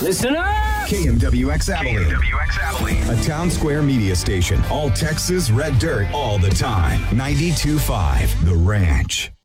Listen up! KMWX Abilene. KMWX Abilene. A town square media station. All Texas red dirt all the time. 92.5 The Ranch.